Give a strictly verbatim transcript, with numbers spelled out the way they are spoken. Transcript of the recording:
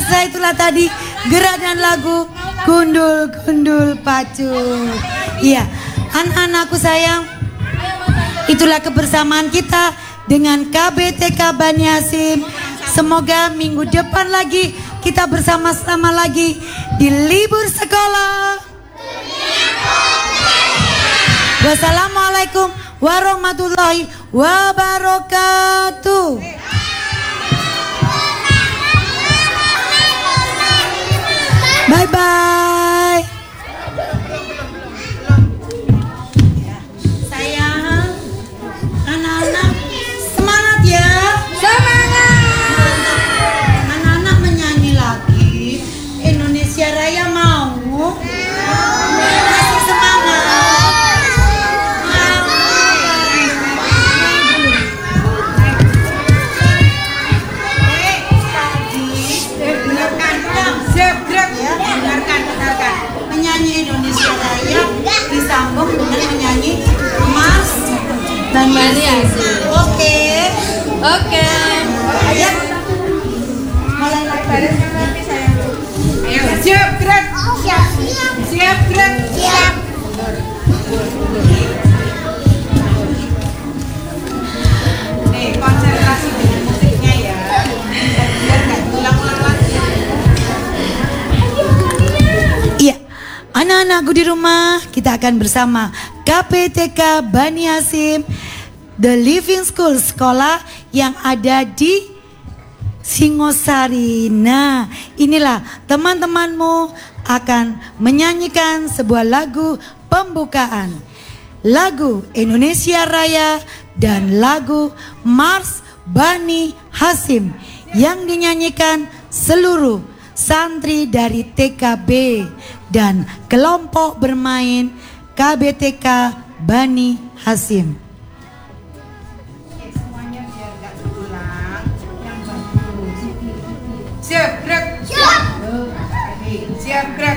pemirsa, itulah tadi gerak dan lagu Gundul-Gundul Pacul. Iya, anak-anakku sayang, itulah kebersamaan kita dengan K B T K Bani Hasim. Semoga minggu depan lagi kita bersama-sama lagi di libur sekolah. Wassalamualaikum warahmatullahi wabarakatuh. Bye bye. Sayang, anak-anak semangat ya. Semangat. Anak-anak menyanyi lagi Indonesia Raya mau? Kasih semangat. Menyanyi Indonesia Raya disambung dengan menyanyi Mars dan Maria. Oke, Oke. ayo mulai lagi. Ayo, siap gerak. Siap gerak. Siap. Nih, konsentrasi dengan musiknya ya. Biar nggak ulang-ulang lagi. Iya, anak-anakku di rumah, kita akan bersama K P T K Bani Hasim, The Living School, sekolah yang ada di Singosari. Nah, inilah teman-temanmu akan menyanyikan sebuah lagu pembukaan, lagu Indonesia Raya dan lagu Mars Bani Hasim yang dinyanyikan seluruh santri dari T K B dan kelompok bermain K B T K Bani Hasim. Semuanya biar nggak berulang. Yang bagus. Siap gerak. Siap. Siap gerak.